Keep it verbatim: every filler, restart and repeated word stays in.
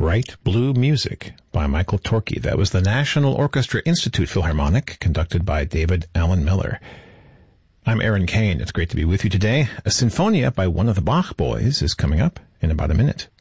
Bright Blue Music by Michael Torke. That was the National Orchestra Institute Philharmonic, conducted by David Allen Miller. I'm Aaron Kane. It's great to be with you today. A Sinfonia by one of the Bach boys is coming up in about a minute.